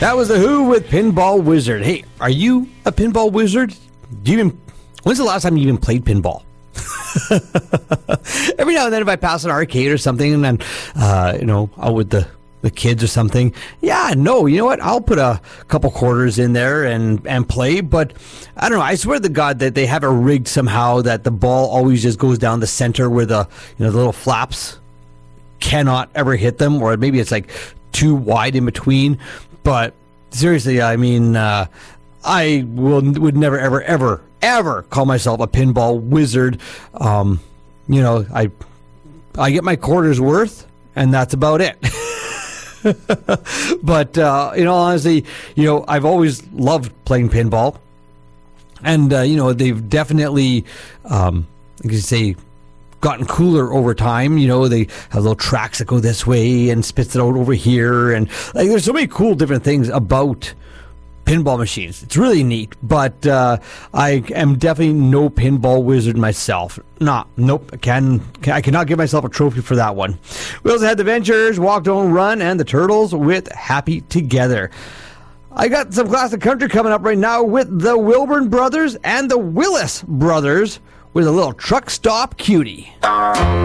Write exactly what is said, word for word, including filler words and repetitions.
That was The Who with Pinball Wizard. Hey, are you a pinball wizard? Do you even? When's the last time you even played pinball? Every now and then, if I pass an arcade or something, and then uh, you know, out with the the kids or something, yeah, no, you know what? I'll put a couple quarters in there and and play. But I don't know. I swear to God that they have it rigged somehow that the ball always just goes down the center where the you know the little flaps cannot ever hit them, or maybe it's like too wide in between. But seriously, I mean, uh, I will would never, ever, ever, ever call myself a pinball wizard. Um, you know, I I get my quarter's worth, and that's about it. But uh, in all honesty, you know, I've always loved playing pinball, and uh, you know, they've definitely, um, I can say, gotten cooler over time. You know, they have little tracks that go this way and spits it out over here, and like there's so many cool different things about pinball machines. It's really neat. But uh, I am definitely no pinball wizard myself. Nah, nope. I can I cannot give myself a trophy for that one. We also had the Ventures, Walk Don't Run, and the Turtles with Happy Together. I got some classic country coming up right now with the Wilburn Brothers and the Willis Brothers with a little truck stop cutie.